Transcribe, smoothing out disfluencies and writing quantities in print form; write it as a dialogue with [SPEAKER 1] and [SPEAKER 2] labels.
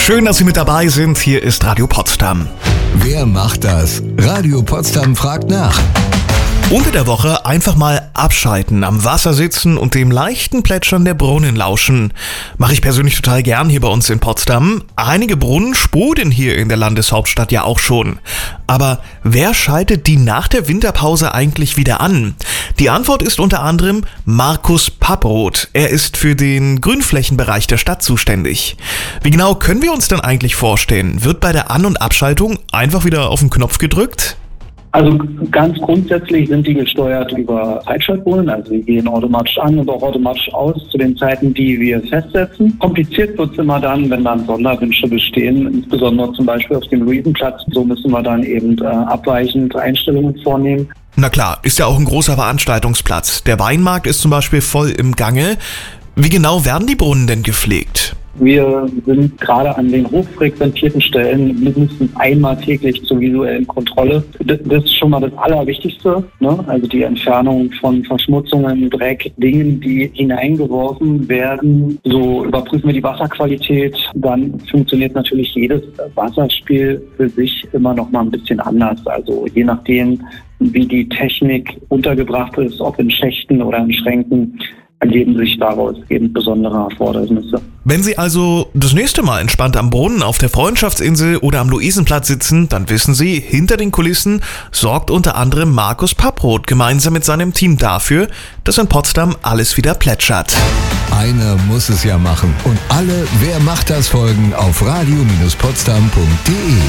[SPEAKER 1] Schön, dass Sie mit dabei sind. Hier ist Radio Potsdam.
[SPEAKER 2] Wer macht das? Radio Potsdam fragt nach.
[SPEAKER 1] Unter der Woche einfach mal abschalten, am Wasser sitzen und dem leichten Plätschern der Brunnen lauschen. Mache ich persönlich total gern hier bei uns in Potsdam. Einige Brunnen sprudeln hier in der Landeshauptstadt ja auch schon. Aber wer schaltet die nach der Winterpause eigentlich wieder an? Die Antwort ist unter anderem Markus Papproth. Er ist für den Grünflächenbereich der Stadt zuständig. Wie genau können wir uns denn eigentlich vorstellen? Wird bei der An- und Abschaltung einfach wieder auf den Knopf gedrückt?
[SPEAKER 3] Also ganz grundsätzlich sind die gesteuert über Zeitschaltbrunnen, also die gehen automatisch an und auch automatisch aus zu den Zeiten, die wir festsetzen. Kompliziert wird es immer dann, wenn dann Sonderwünsche bestehen, insbesondere zum Beispiel auf dem Luisenplatz. So müssen wir dann eben abweichend Einstellungen vornehmen.
[SPEAKER 1] Na klar, ist ja auch ein großer Veranstaltungsplatz. Der Weinmarkt ist zum Beispiel voll im Gange. Wie genau werden die Brunnen denn gepflegt?
[SPEAKER 3] Wir sind gerade an den hochfrequentierten Stellen mindestens einmal täglich zur visuellen Kontrolle. Das ist schon mal das Allerwichtigste, ne? Also die Entfernung von Verschmutzungen, Dreck, Dingen, die hineingeworfen werden. So überprüfen wir die Wasserqualität. Dann funktioniert natürlich jedes Wasserspiel für sich immer noch mal ein bisschen anders. Also je nachdem, wie die Technik untergebracht ist, ob in Schächten oder in Schränken, ergeben sich daraus eben besondere Erfordernisse.
[SPEAKER 1] Wenn Sie also das nächste Mal entspannt am Brunnen auf der Freundschaftsinsel oder am Luisenplatz sitzen, dann wissen Sie, hinter den Kulissen sorgt unter anderem Markus Papproth gemeinsam mit seinem Team dafür, dass in Potsdam alles wieder plätschert.
[SPEAKER 2] Einer muss es ja machen. Und alle Wer macht das Folgen auf radio-potsdam.de.